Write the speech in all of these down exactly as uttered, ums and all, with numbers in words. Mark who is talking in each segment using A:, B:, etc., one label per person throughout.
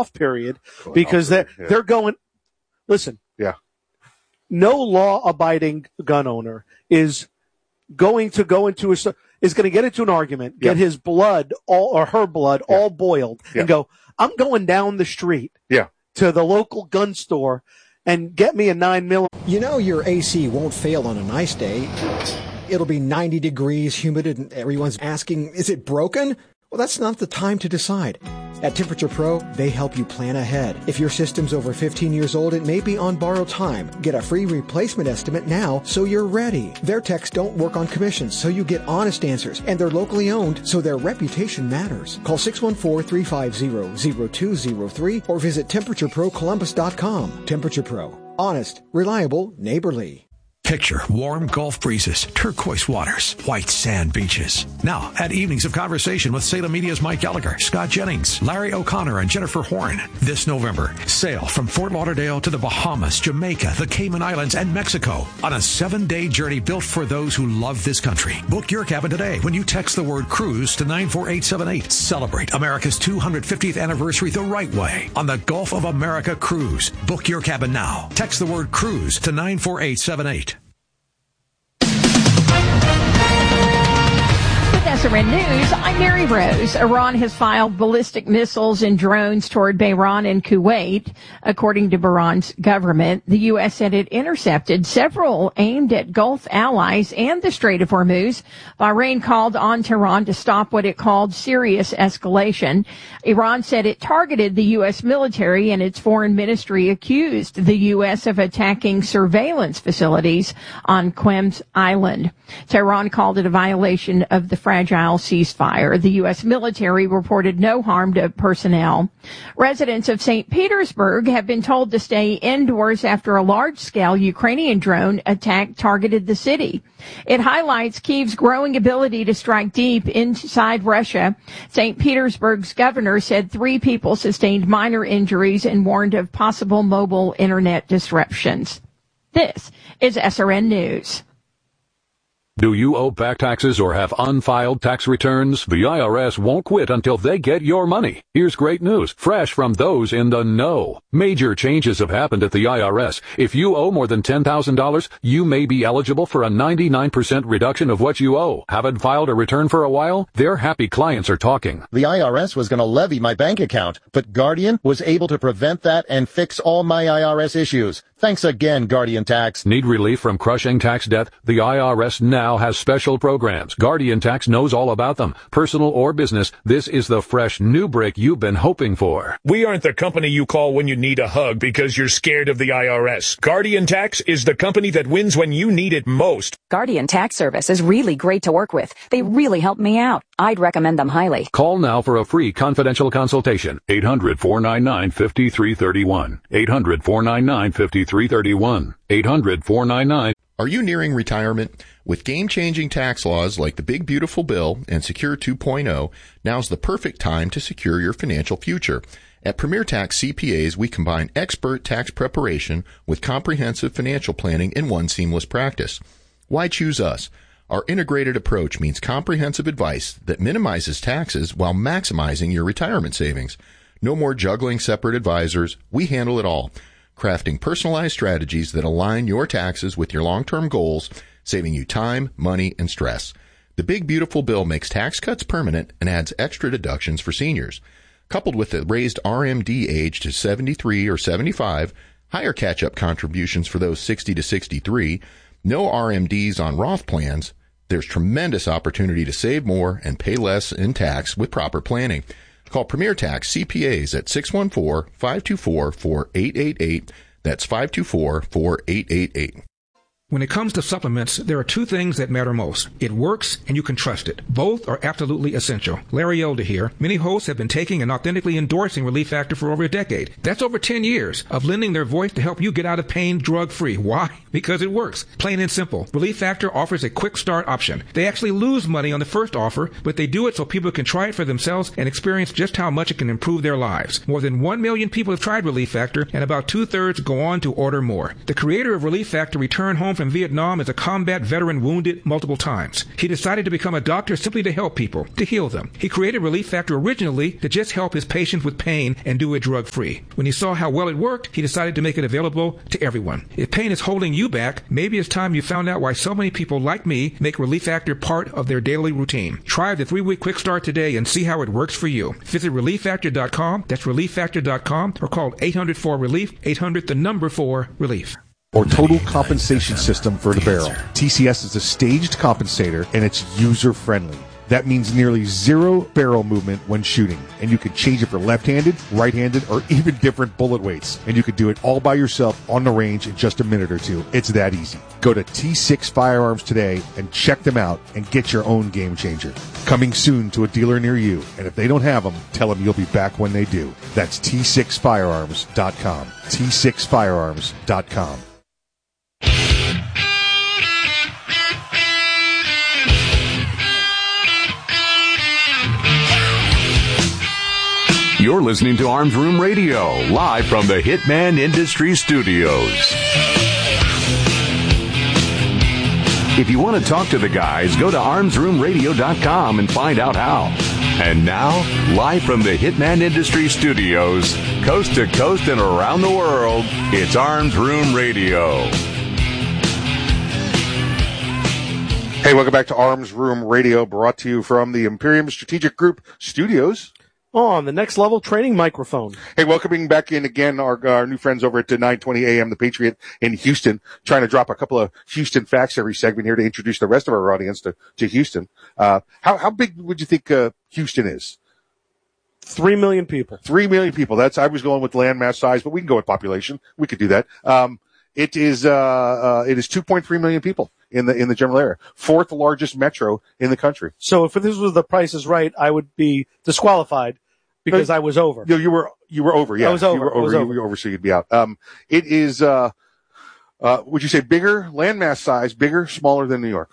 A: off period cooling because they're, yeah. they're going, listen.
B: Yeah.
A: No law-abiding gun owner is going to go into a, is going to get into an argument, get yeah. his blood all, or her blood yeah. all boiled yeah. and go, I'm going down the street
B: yeah.
A: to the local gun store and get me a nine mil.
C: You know your A C won't fail on a nice day. It'll be ninety degrees, humid, and everyone's asking, is it broken? Well, that's not the time to decide. At Temperature Pro, they help you plan ahead. If your system's over fifteen years old, it may be on borrowed time. Get a free replacement estimate now so you're ready. Their techs don't work on commissions, so you get honest answers. And they're locally owned, so their reputation matters. Call six one four, three five zero, zero two zero three or visit temperature pro columbus dot com. Temperature Pro. Honest, reliable, neighborly.
D: Picture warm Gulf breezes, turquoise waters, white sand beaches. Now, at Evenings of Conversation with Salem Media's Mike Gallagher, Scott Jennings, Larry O'Connor, and Jennifer Horn. This November, sail from Fort Lauderdale to the Bahamas, Jamaica, the Cayman Islands, and Mexico on a seven-day journey built for those who love this country. Book your cabin today when you text the word cruise to nine four eight seven eight. Celebrate America's two hundred fiftieth anniversary the right way on the Gulf of America Cruise. Book your cabin now. Text the word cruise to nine four eight seven eight.
E: S R N News, I'm Mary Rose. Iran has filed ballistic missiles and drones toward Bahrain and Kuwait. According to Bahrain's government, the U S said it intercepted several aimed at Gulf allies and the Strait of Hormuz. Bahrain called on Tehran to stop what it called serious escalation. Iran said it targeted the U S military, and its foreign ministry accused the U S of attacking surveillance facilities on Qems Island. Tehran called it a violation of the fragile ceasefire. The U S military reported no harm to personnel. Residents of Saint Petersburg have been told to stay indoors after a large-scale Ukrainian drone attack targeted the city. It highlights Kyiv's growing ability to strike deep inside Russia. Saint Petersburg's governor said three people sustained minor injuries and warned of possible mobile internet disruptions. This is S R N News.
F: Do you owe back taxes or have unfiled tax returns? The I R S won't quit until they get your money. Here's great news, fresh from those in the know. Major changes have happened at the I R S. If you owe more than ten thousand dollars, you may be eligible for a ninety-nine percent reduction of what you owe. Haven't filed a return for a while? Their happy clients are talking.
G: The I R S was going to levy my bank account, but Guardian was able to prevent that and fix all my I R S issues. Thanks again, Guardian Tax.
F: Need relief from crushing tax debt? The I R S now has special programs. Guardian Tax knows all about them. Personal or business, this is the fresh new break you've been hoping for.
H: We aren't the company you call when you need a hug because you're scared of the I R S. Guardian Tax is the company that wins when you need it most.
I: Guardian Tax Service is really great to work with. They really helped me out. I'd recommend them highly.
F: Call now for a free confidential consultation. eight hundred, four nine nine, five three three one. eight hundred, four nine nine, five three three one. eight hundred, four nine nine.
J: Are you nearing retirement? With game-changing tax laws like the Big Beautiful Bill and Secure two point oh, now's the perfect time to secure your financial future. At Premier Tax C P As, we combine expert tax preparation with comprehensive financial planning in one seamless practice. Why choose us? Our integrated approach means comprehensive advice that minimizes taxes while maximizing your retirement savings. No more juggling separate advisors. We handle it all, crafting personalized strategies that align your taxes with your long-term goals, saving you time, money, and stress. The Big Beautiful Bill makes tax cuts permanent and adds extra deductions for seniors. Coupled with the raised R M D age to seventy-three or seventy-five, higher catch-up contributions for those sixty to sixty-three, no R M Ds on Roth plans, there's tremendous opportunity to save more and pay less in tax with proper planning. Call Premier Tax C P As at six one four, five two four, four eight eight eight. That's five two four, four eight eight eight.
K: When it comes to supplements, there are two things that matter most. It works and you can trust it. Both are absolutely essential. Larry Elder here. Many hosts have been taking and authentically endorsing Relief Factor for over a decade. That's over ten years of lending their voice to help you get out of pain drug-free. Why? Because it works. Plain and simple. Relief Factor offers a quick start option. They actually lose money on the first offer, but they do it so people can try it for themselves and experience just how much it can improve their lives. More than one million people have tried Relief Factor, and about two-thirds go on to order more. The creator of Relief Factor returned home from from Vietnam as a combat veteran wounded multiple times. He decided to become a doctor simply to help people, to heal them. He created Relief Factor originally to just help his patients with pain and do it drug-free. When he saw how well it worked, he decided to make it available to everyone. If pain is holding you back, maybe it's time you found out why so many people like me make Relief Factor part of their daily routine. Try the three-week quick start today and see how it works for you. Visit relief factor dot com, that's relief factor dot com, or call eight hundred four relief, eight hundred the number four relief.
B: Or total compensation system for the barrel. T C S is a staged compensator and it's user-friendly. That means nearly zero barrel movement when shooting, and you can change it for left-handed, right-handed, or even different bullet weights. And you can do it all by yourself on the range in just a minute or two. It's that easy. Go to T six Firearms today and check them out and get your own game changer. Coming soon to a dealer near you, and if they don't have them, tell them you'll be back when they do. That's T six firearms dot com. T six firearms dot com.
F: You're listening to Arms Room Radio, live from the Hitman Industries Studios. If you want to talk to the guys, go to arms room radio dot com and find out how. And now, live from the Hitman Industries Studios, coast to coast and around the world, it's Arms Room Radio.
B: Hey, welcome back to Arms Room Radio, brought to you from the Imperium Strategic Group Studios.
A: On the Next Level Training Microphone.
B: Hey, welcoming back in again our, our new friends over at nine twenty A M, The Patriot in Houston, trying to drop a couple of Houston facts every segment here to introduce the rest of our audience to, to Houston. Uh, how, how big would you think, uh, Houston is?
A: Three million people.
B: Three million people. That's, I was going with landmass size, but we can go with population. We could do that. Um, it is, uh, uh, it is two point three million people in the, in the general area. Fourth largest metro in the country.
A: So if this was The Price is Right, I would be disqualified because I was over.
B: You, you were, you were over, yeah.
A: I was over.
B: You were over,
A: was
B: you
A: over.
B: were over, so you'd be out. Um, it is, uh, uh, would you say bigger, landmass size, bigger, smaller than New York?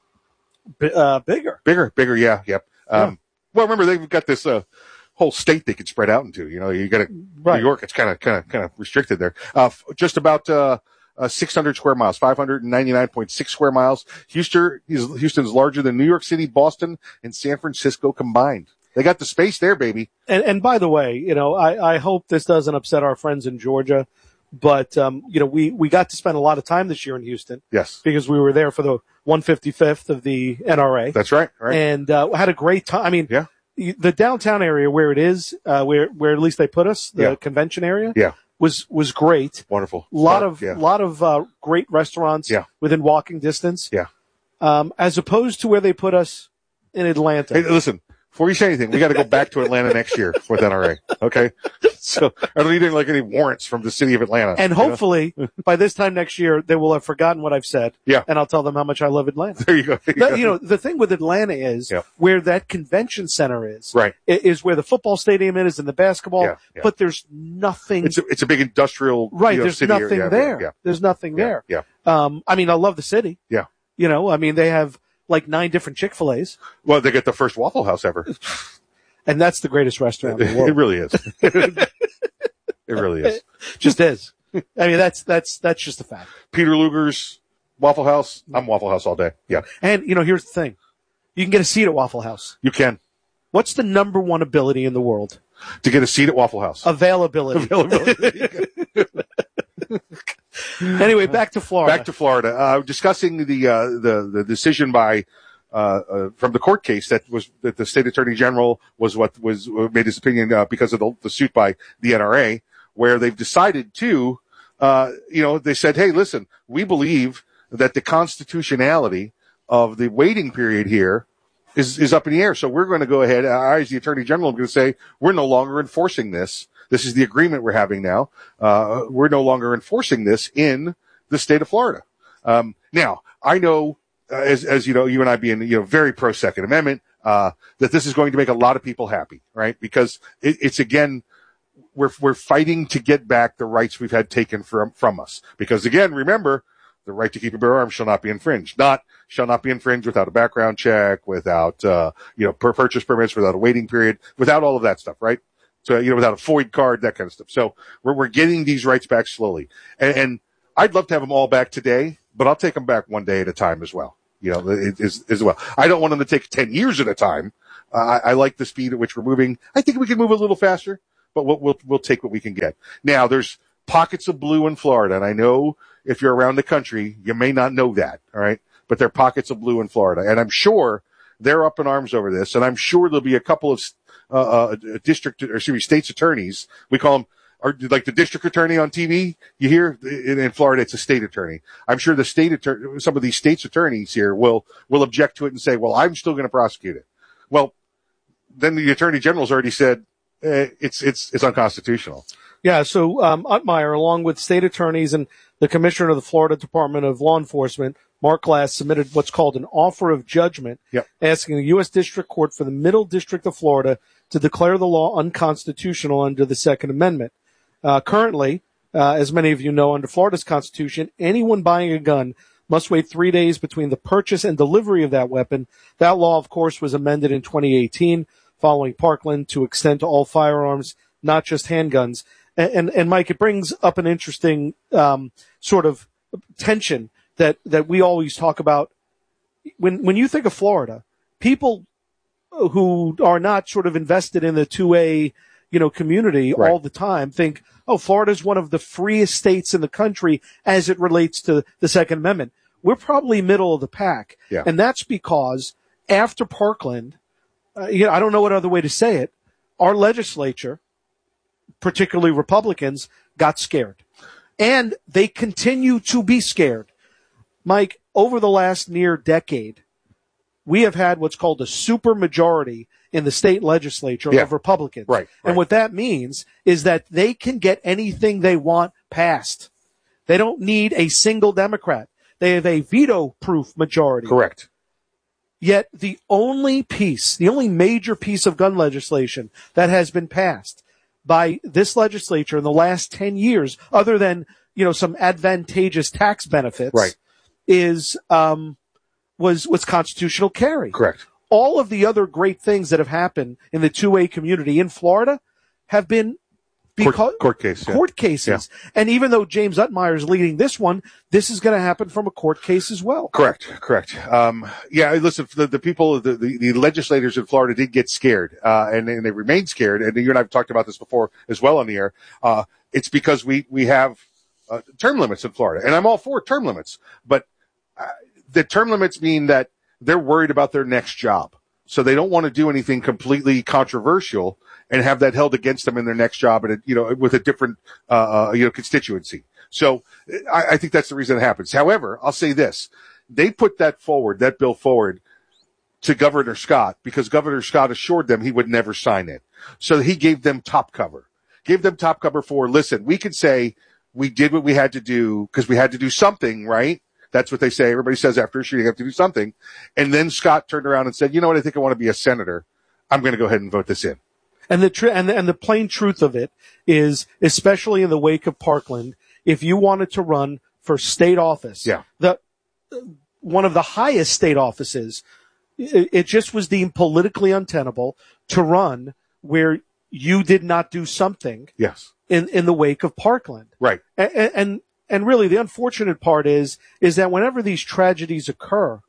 A: B- uh, bigger.
B: Bigger, bigger, yeah, yep. Um,
A: yeah.
B: Well, remember, they've got this, uh, whole state they could spread out into, you know, you got
A: right.
B: New York, it's kind of, kind of, kind of restricted there. Uh, f- just about, uh, uh, six hundred square miles, five hundred ninety-nine point six square miles. Houston is, Houston's larger than New York City, Boston, and San Francisco combined. They got the space there, baby.
A: And, and by the way, you know, I, I hope this doesn't upset our friends in Georgia, but, um, you know, we, we got to spend a lot of time this year in Houston.
B: Yes.
A: Because we were there for the one hundred fifty-fifth of the N R A.
B: That's right, right.
A: And, uh, had a great time. I mean,
B: yeah.
A: the downtown area where it is, uh, where, where at least they put us, the
B: yeah.
A: convention area.
B: Yeah.
A: Was, was great.
B: Wonderful.
A: A lot
B: Fun.
A: of,
B: yeah.
A: lot of, uh, great restaurants
B: yeah.
A: within walking distance.
B: Yeah.
A: Um, as opposed to where they put us in Atlanta.
B: Hey, listen. Before you say anything, we got to go back to Atlanta next year with N R A. Okay, so I don't need any, like any warrants from the city of Atlanta.
A: And hopefully, by this time next year, they will have forgotten what I've said.
B: Yeah,
A: and I'll tell them how much I love Atlanta.
B: There you go. There you,
A: that,
B: go.
A: you know, the thing with Atlanta is
B: yeah.
A: where that convention center is.
B: Right,
A: is where the football stadium is and the basketball.
B: Yeah, yeah.
A: But there's nothing.
B: It's a, it's a big industrial.
A: Right,
B: you know,
A: there's
B: city
A: nothing
B: yeah,
A: there.
B: Yeah,
A: there's nothing
B: yeah,
A: there.
B: Yeah.
A: Um, I mean, I love the city.
B: Yeah.
A: You know, I mean, they have like nine different Chick-fil-A's.
B: Well, they get the first Waffle House ever.
A: And that's the greatest restaurant in the world.
B: It really is. It really is.
A: It just is. I mean, that's, that's, that's just a fact.
B: Peter Luger's Waffle House. I'm Waffle House all day. Yeah.
A: And, you know, here's the thing. You can get a seat at Waffle House.
B: You can.
A: What's the number one ability in the world?
B: To get a seat at Waffle House.
A: Availability.
B: Availability.
A: Anyway, back to Florida.
B: Back to Florida. Uh, discussing the, uh, the, the decision by, Uh, uh, from the court case that was, that the state attorney general was what was, uh, made his opinion, uh, because of the, the suit by the N R A, where they've decided to, uh, you know, they said, hey, listen, we believe that the constitutionality of the waiting period here is, is up in the air. So we're going to go ahead. I, as the attorney general, am going to say, we're no longer enforcing this. This is the agreement we're having now. Uh, we're no longer enforcing this in the state of Florida. Um, now I know, Uh, as, as you know, you and I being, you know, very pro Second Amendment, uh, that this is going to make a lot of people happy, right? Because it, it's again, we're, we're fighting to get back the rights we've had taken from, from us. Because again, remember, the right to keep and bear arms shall not be infringed. Not, shall not be infringed without a background check, without, uh, you know, per purchase permits, without a waiting period, without all of that stuff, right? So, you know, without a FOID card, that kind of stuff. So we're, we're getting these rights back slowly. And, and I'd love to have them all back today, but I'll take them back one day at a time as well. You know, as, as well. I don't want them to take ten years at a time. Uh, I, I like the speed at which we're moving. I think we can move a little faster, but we'll, we'll, we'll take what we can get. Now, there's pockets of blue in Florida, and I know if you're around the country, you may not know that, all right? But there are pockets of blue in Florida, and I'm sure they're up in arms over this, and I'm sure there'll be a couple of uh, uh district, or excuse me, state's attorneys. We call them, or like the district attorney on T V. You hear in, in Florida, it's a state attorney. I'm sure the state attorney, some of these state's attorneys here will will object to it and say, "Well, I'm still going to prosecute it." Well, then the attorney general's already said eh, it's it's it's unconstitutional.
A: Yeah. So um, Utmeyer, along with state attorneys and the commissioner of the Florida Department of Law Enforcement, Mark Glass, submitted what's called an offer of judgment,
B: yep.
A: asking the U S District Court for the Middle District of Florida to declare the law unconstitutional under the Second Amendment. Uh, currently, uh, as many of you know, under Florida's Constitution, anyone buying a gun must wait three days between the purchase and delivery of that weapon. That law, of course, was amended in twenty eighteen following Parkland to extend to all firearms, not just handguns. And, and, and Mike, it brings up an interesting um, sort of tension that, that we always talk about. When, when you think of Florida, people who are not sort of invested in the two A, you know, community
B: right.
A: all the time think, oh, Florida is one of the freest states in the country as it relates to the Second Amendment. We're probably middle of the pack.
B: Yeah.
A: And that's because after Parkland, uh, you know, I don't know what other way to say it, our legislature, particularly Republicans, got scared. And they continue to be scared. Mike, over the last near decade, we have had what's called a supermajority in the state legislature
B: yeah.
A: of Republicans.
B: Right, right.
A: And what that means is that they can get anything they want passed. They don't need a single Democrat. They have a veto-proof majority.
B: Correct.
A: Yet the only piece, the only major piece of gun legislation that has been passed by this legislature in the last ten years, other than, you know, some advantageous tax benefits,
B: right.
A: is, um, was, was constitutional carry.
B: Correct.
A: All of the other great things that have happened in the two A community in Florida have been because
B: court, court case, yeah.
A: court cases. Yeah. And even though James Utmeyer is leading this one, this is going to happen from a court case as well.
B: Correct. Correct. Um, yeah, listen, the, the people, the, the, the legislators in Florida did get scared, uh, and, and they remain scared. And you and I have talked about this before as well on the air. Uh, it's because we, we have, uh, term limits in Florida, and I'm all for term limits, but uh, the term limits mean that they're worried about their next job. So they don't want to do anything completely controversial and have that held against them in their next job, and you know, with a different, uh, you know, constituency. So I, I think that's the reason it happens. However, I'll say this: they put that forward, that bill forward, to Governor Scott because Governor Scott assured them he would never sign it. So he gave them top cover, gave them top cover for, listen, we could say we did what we had to do because we had to do something, right? That's what they say. Everybody says after a shooting, you have to do something. And then Scott turned around and said, you know what? I think I want to be a senator. I'm going to go ahead and vote this in.
A: And the, tr- and the, and the plain truth of it is, especially in the wake of Parkland, if you wanted to run for state office,
B: yeah.
A: the, one of the highest state offices, it, it just was deemed politically untenable to run where you did not do something.
B: Yes.
A: In, in the wake of Parkland.
B: Right.
A: And, and, And really, the unfortunate part is, is that whenever these tragedies occur,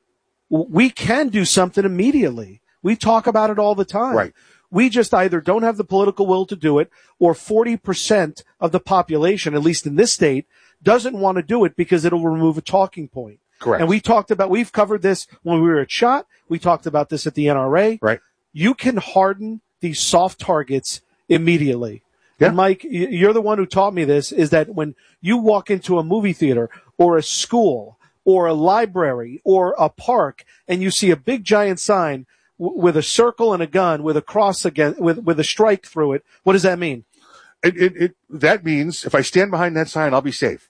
A: we can do something immediately. We talk about it all the time.
B: Right.
A: We just either don't have the political will to do it, or forty percent of the population, at least in this state, doesn't want to do it because it'll remove a talking point.
B: Correct.
A: And we talked about, we've covered this when we were at SHOT. We talked about this at the N R A.
B: Right.
A: You can harden these soft targets immediately.
B: Yeah.
A: And Mike, you're the one who taught me this, is that when you walk into a movie theater or a school or a library or a park and you see a big giant sign w- with a circle and a gun with a cross again, with, with a strike through it, what does that mean?
B: It, it, it, that means if I stand behind that sign, I'll be safe.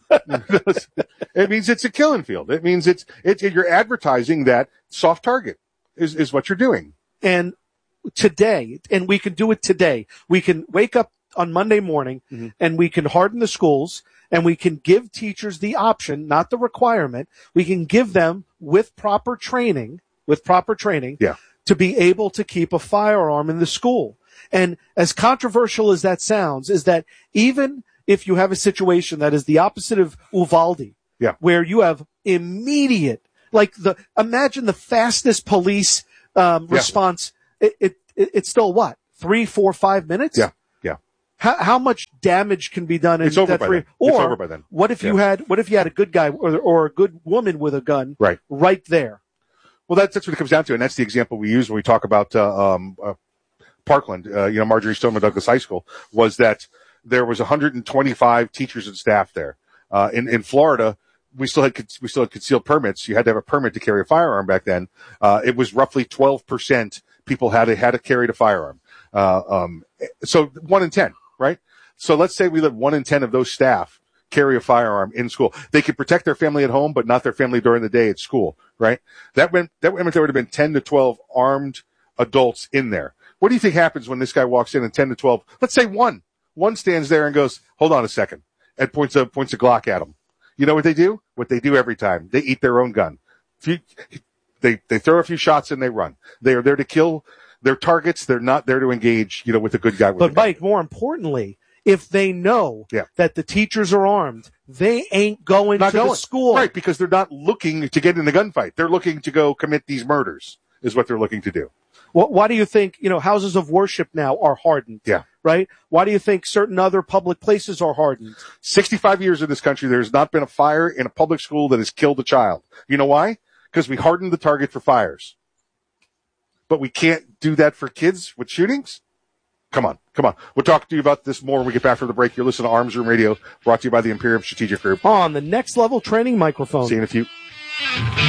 B: It means it's a killing field. It means it's, it's, you're advertising that soft target is, is what you're doing.
A: And today, and we can do it today, we can wake up on Monday morning, mm-hmm. and we can harden the schools, and we can give teachers the option, not the requirement. We can give them with proper training, with proper training,
B: yeah.
A: to be able to keep a firearm in the school. And as controversial as that sounds, is that even if you have a situation that is the opposite of Uvalde,
B: yeah.
A: where you have immediate, like the, imagine the fastest police um, response. Yeah. It, it, it, it's still what? Three, four, five minutes?
B: Yeah. Yeah.
A: How, how much damage can be done in
B: it's over
A: that
B: by
A: three?
B: Then.
A: Or
B: it's over by then.
A: what if yeah. you had, what if you had a good guy or, or a good woman with a gun
B: right,
A: right there?
B: Well, that's, that's what it comes down to. And that's the example we use when we talk about, uh, um, uh, Parkland, uh, you know, Marjorie Stoneman Douglas High School, was that there was one hundred twenty-five teachers and staff there. Uh, in, in Florida, we still had, we still had concealed permits. You had to have a permit to carry a firearm back then. Uh, it was roughly twelve percent people had to, had to carry a firearm. Uh, um, so one in ten, right? So let's say we let one in ten of those staff carry a firearm in school. They could protect their family at home, but not their family during the day at school, right? That meant, that meant there would have been ten to twelve armed adults in there. What do you think happens when this guy walks in and ten to twelve, let's say one, one stands there and goes, hold on a second, and points a, points a Glock at him. You know what they do? What they do every time. They eat their own gun. Few, they, they throw a few shots and they run. They are there to kill their targets. They're not there to engage, you know, with a good guy. With
A: but Mike, more importantly, if they know
B: yeah.
A: that the teachers are armed, they ain't going
B: not
A: to
B: going.
A: the school.
B: Right, because they're not looking to get in a gunfight. They're looking to go commit these murders, is what they're looking to do.
A: Why do you think, you know, houses of worship now are hardened?
B: Yeah.
A: Right? Why do you think certain other public places are hardened?
B: sixty-five years in this country, there's not been a fire in a public school that has killed a child. You know why? Because we hardened the target for fires. But we can't do that for kids with shootings? Come on, come on. We'll talk to you about this more when we get back from the break. You're listening to Arms Room Radio, brought to you by the Imperium Strategic Group.
A: On the Next Level Training Microphone.
B: See you in a few.